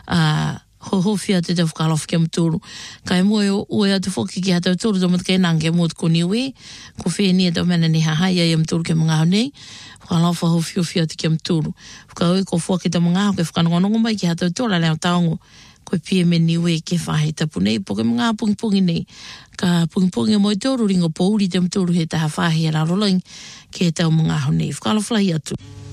ho fia te whakalofa kia mturu. Kai moe o ea te whoki ki hata tūru tō mata kei nange mō te koniwe, ko whēnia tō mena ni hahai ai mturu ke mga honei, whakalofa ho fia te kia mturu. Whakaui ko whoki ta mga ho ke whakanongonongo mai ki hata tōra leo taongo, ko pia me niwe ke whahe tapu nei, po ke mga pungipungi nei, ka pungipungi mo i tōru ringo pōuri te mturu he taha whahe a la rolang, ke tau mga honei. Whakalofa hi atu.